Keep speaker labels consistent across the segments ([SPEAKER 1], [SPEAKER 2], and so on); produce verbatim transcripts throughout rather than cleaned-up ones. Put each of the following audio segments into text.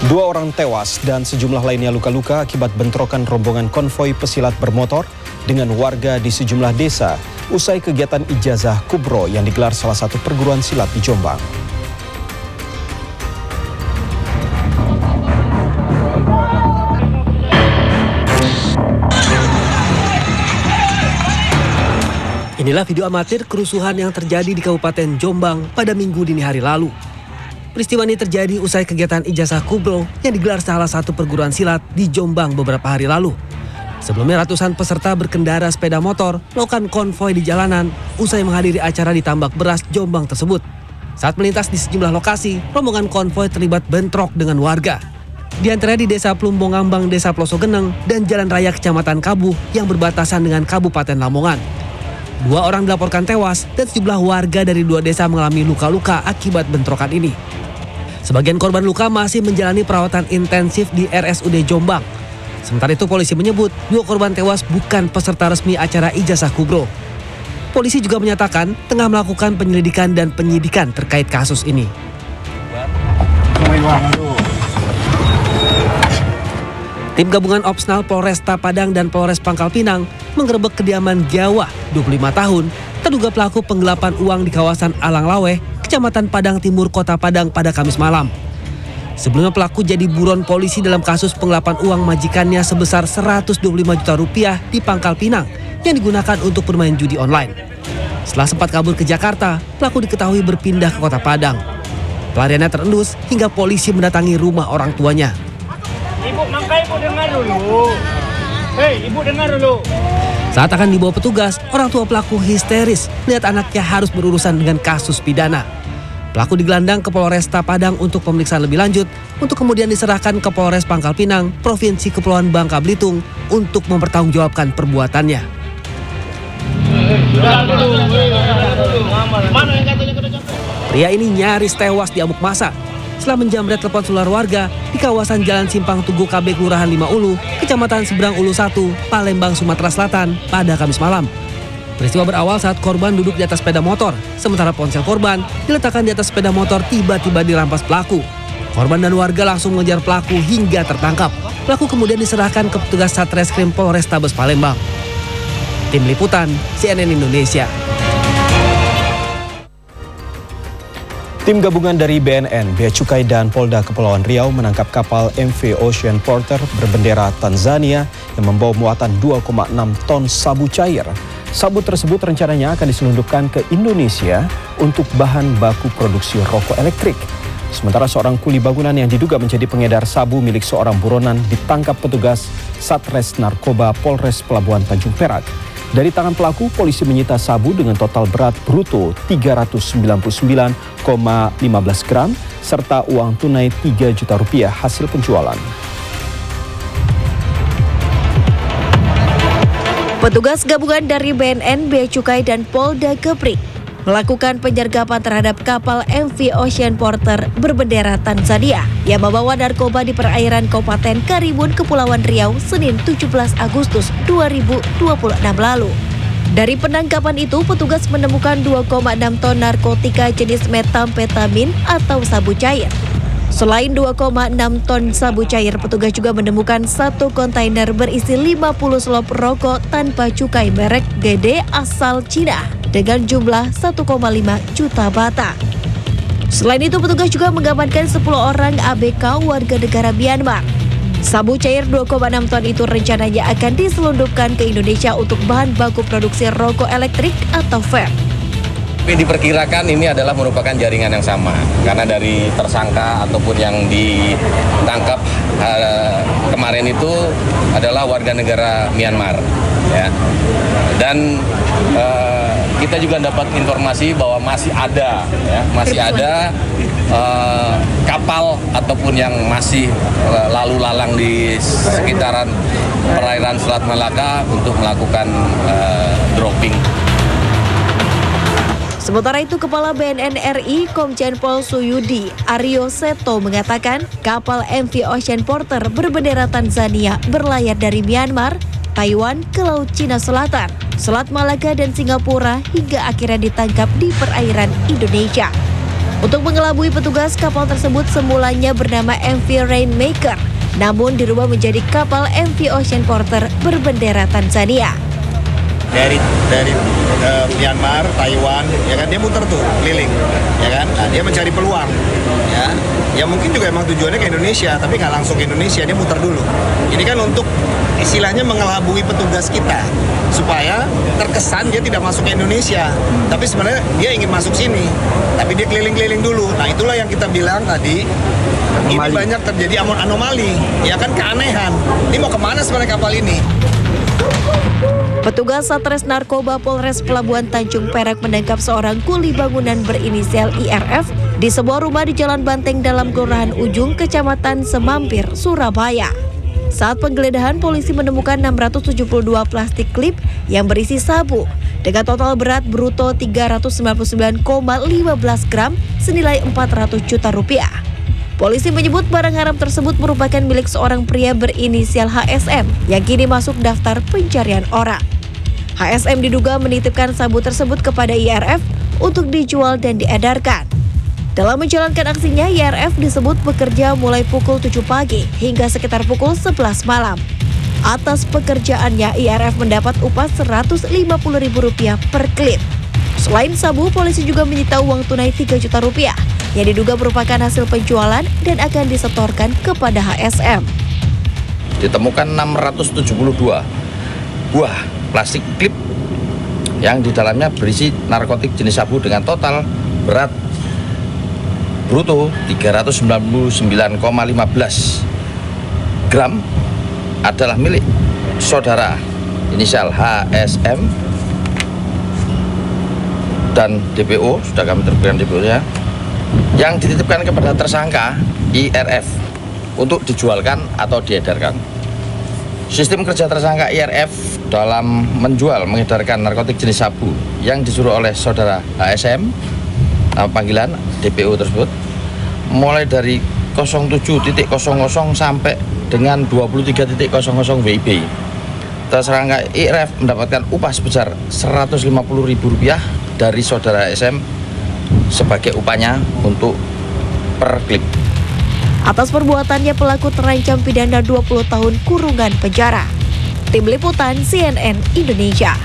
[SPEAKER 1] Dua orang tewas dan sejumlah lainnya luka-luka akibat bentrokan rombongan konvoi pesilat bermotor dengan warga di sejumlah desa usai kegiatan ijazah kubro yang digelar salah satu perguruan silat di Jombang.
[SPEAKER 2] Inilah video amatir kerusuhan yang terjadi di Kabupaten Jombang pada Minggu dini hari lalu. Peristiwa ini terjadi usai kegiatan ijazah kubro yang digelar salah satu perguruan silat di Jombang beberapa hari lalu. Sebelumnya ratusan peserta berkendara sepeda motor melakukan konvoi di jalanan usai menghadiri acara di tambak beras Jombang tersebut. Saat melintas di sejumlah lokasi, rombongan konvoi terlibat bentrok dengan warga. Di antara di Desa Plumbongambang, Desa Plosogeneng, dan Jalan Raya Kecamatan Kabuh yang berbatasan dengan Kabupaten Lamongan. Dua orang dilaporkan tewas dan sejumlah warga dari dua desa mengalami luka-luka akibat bentrokan ini. Sebagian korban luka masih menjalani perawatan intensif di R S U D Jombang. Sementara itu polisi menyebut dua korban tewas bukan peserta resmi acara ijazah kubro. Polisi juga menyatakan tengah melakukan penyelidikan dan penyidikan terkait kasus ini. Tim gabungan Opsnal Polresta Padang dan Polres Pangkal Pinang menggerebek kediaman Jawa, dua puluh lima tahun, terduga pelaku penggelapan uang di kawasan Alang Laweh, Kecamatan Padang Timur, Kota Padang pada Kamis malam. Sebelumnya pelaku jadi buron polisi dalam kasus penggelapan uang majikannya sebesar seratus dua puluh lima juta rupiah di Pangkal Pinang yang digunakan untuk bermain judi online. Setelah sempat kabur ke Jakarta, pelaku diketahui berpindah ke Kota Padang. Pelariannya terendus hingga polisi mendatangi rumah orang tuanya.
[SPEAKER 3] Ibu, makanya ibu dengar dulu. Hei, ibu dengar dulu.
[SPEAKER 2] Saat akan dibawa petugas, orang tua pelaku histeris melihat anaknya harus berurusan dengan kasus pidana. Pelaku digelandang ke Polresta Padang untuk pemeriksaan lebih lanjut, untuk kemudian diserahkan ke Polres Pangkal Pinang, Provinsi Kepulauan Bangka Belitung, untuk mempertanggungjawabkan perbuatannya. Pria ini nyaris tewas di amuk massa setelah menjamret telepon seluler warga di kawasan Jalan Simpang Tugu K B Kelurahan Lima Ulu, Kecamatan Seberang Ulu satu, Palembang, Sumatera Selatan pada Kamis malam. Peristiwa berawal saat korban duduk di atas sepeda motor, sementara ponsel korban diletakkan di atas sepeda motor tiba-tiba dirampas pelaku. Korban dan warga langsung mengejar pelaku hingga tertangkap. Pelaku kemudian diserahkan ke petugas Satreskrim Polrestabes Palembang. Tim Liputan C N N Indonesia.
[SPEAKER 1] Tim gabungan dari B N N, Bea Cukai dan Polda Kepulauan Riau menangkap kapal M V Ocean Porter berbendera Tanzania yang membawa muatan dua koma enam ton sabu cair. Sabu tersebut rencananya akan diselundupkan ke Indonesia untuk bahan baku produksi rokok elektrik. Sementara seorang kuli bangunan yang diduga menjadi pengedar sabu milik seorang buronan ditangkap petugas Satres Narkoba Polres Pelabuhan Tanjung Perak. Dari tangan pelaku, polisi menyita sabu dengan total berat bruto tiga ratus sembilan puluh sembilan koma lima belas gram serta uang tunai tiga juta rupiah hasil penjualan.
[SPEAKER 4] Petugas gabungan dari B N N, Bea Cukai dan Polda Kepri melakukan penyergapan terhadap kapal M V Ocean Porter berbendera Tanzania yang membawa narkoba di perairan Kabupaten Karimun, Kepulauan Riau, Senin tujuh belas Agustus dua ribu dua puluh enam lalu. Dari penangkapan itu, petugas menemukan dua koma enam ton narkotika jenis metamfetamin atau sabu cair. Selain dua koma enam ton sabu cair, petugas juga menemukan satu kontainer berisi lima puluh selop rokok tanpa cukai merek G D asal Cina dengan jumlah satu koma lima juta batang. Selain itu, petugas juga mengamankan sepuluh orang A B K warga negara Myanmar. Sabu cair dua koma enam ton itu rencananya akan diselundupkan ke Indonesia untuk bahan baku produksi rokok elektrik atau vape.
[SPEAKER 5] Tapi diperkirakan ini adalah merupakan jaringan yang sama, karena dari tersangka ataupun yang ditangkap uh, kemarin itu adalah warga negara Myanmar, ya. Dan uh, kita juga dapat informasi bahwa masih ada, ya, masih ada uh, kapal ataupun yang masih uh, lalu lalang di sekitaran perairan Selat Malaka untuk melakukan uh, dropping.
[SPEAKER 4] Sementara itu, Kepala B N N R I Komjen Pol Suyudi Aryo Seto mengatakan kapal M V Ocean Porter berbendera Tanzania berlayar dari Myanmar, Taiwan ke Laut Cina Selatan, Selat Malaka dan Singapura hingga akhirnya ditangkap di perairan Indonesia. Untuk mengelabui petugas, kapal tersebut semulanya bernama M V Rainmaker, namun dirubah menjadi kapal M V Ocean Porter berbendera Tanzania.
[SPEAKER 6] Dari dari uh, Myanmar, Taiwan, ya kan dia muter tuh keliling, ya kan. Nah, dia mencari peluang, ya. Ya mungkin juga emang tujuannya ke Indonesia, tapi nggak langsung ke Indonesia, dia muter dulu. Ini kan untuk istilahnya mengelabui petugas kita supaya terkesan dia tidak masuk ke Indonesia, tapi sebenarnya dia ingin masuk sini, tapi dia keliling-keliling dulu. Nah itulah yang kita bilang tadi, ini banyak terjadi anomali, ya kan, keanehan. Ini mau kemana sebenarnya kapal ini?
[SPEAKER 4] Petugas Satres Narkoba Polres Pelabuhan Tanjung Perak menangkap seorang kuli bangunan berinisial I R F di sebuah rumah di Jalan Banteng Dalam, Kelurahan Ujung, Kecamatan Semampir, Surabaya. Saat penggeledahan, polisi menemukan enam ratus tujuh puluh dua plastik klip yang berisi sabu dengan total berat bruto tiga ratus sembilan puluh sembilan koma lima belas gram senilai empat ratus juta rupiah. Polisi menyebut barang haram tersebut merupakan milik seorang pria berinisial H S M yang kini masuk daftar pencarian orang. H S M diduga menitipkan sabu tersebut kepada I R F untuk dijual dan diedarkan. Dalam menjalankan aksinya, I R F disebut bekerja mulai pukul tujuh pagi hingga sekitar pukul sebelas malam. Atas pekerjaannya, I R F mendapat upah seratus lima puluh ribu rupiah per klip. Selain sabu, polisi juga menyita uang tunai tiga juta rupiah yang diduga merupakan hasil penjualan dan akan disetorkan kepada H S M.
[SPEAKER 5] Ditemukan enam ratus tujuh puluh dua buah plastik klip yang di dalamnya berisi narkotik jenis sabu dengan total berat bruto tiga ratus sembilan puluh sembilan koma lima belas gram adalah milik saudara inisial H S M dan D P O, sudah kami terbitkan D P O-nya, yang dititipkan kepada tersangka I R F untuk dijualkan atau diedarkan. Sistem kerja tersangka I R F dalam menjual, mengedarkan narkotik jenis sabu yang disuruh oleh saudara H S M, nama panggilan D P O tersebut, mulai dari nol tujuh titik nol nol sampai dengan dua puluh tiga titik nol nol W I B. Tersangka I R F mendapatkan upah sebesar seratus lima puluh ribu rupiah dari saudara H S M sebagai upahnya untuk per klip.
[SPEAKER 4] Atas perbuatannya, pelaku terancam pidana dua puluh tahun kurungan penjara. Tim Liputan C N N Indonesia.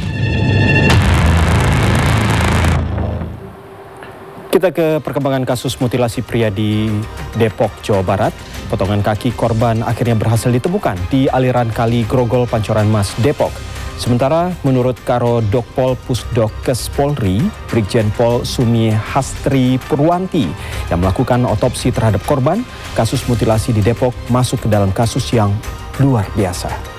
[SPEAKER 1] Kita ke perkembangan kasus mutilasi pria di Depok, Jawa Barat. Potongan kaki korban akhirnya berhasil ditemukan di aliran Kali Grogol, Pancoran Mas, Depok. Sementara menurut Karo Dokpol Pusdokes Polri, Brigjen Pol Sumi Hastri Purwanti yang melakukan otopsi terhadap korban, kasus mutilasi di Depok masuk ke dalam kasus yang luar biasa.